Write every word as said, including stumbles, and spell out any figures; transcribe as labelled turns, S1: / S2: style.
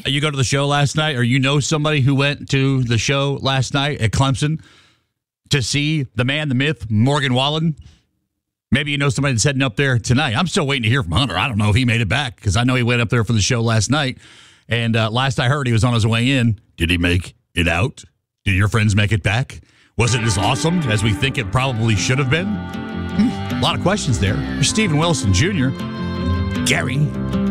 S1: you go to the show last night, or you know somebody who went to the show last night at Clemson to see the man, the myth, Morgan Wallen? Maybe you know somebody that's heading up there tonight. I'm still waiting to hear from Hunter. I don't know if he made it back because I know he went up there for the show last night. And uh, last I heard, he was on his way in. Did he make it out? Did your friends make it back? Was it as awesome as we think it probably should have been? A lot of questions there. There's Steven Wilson Junior Gary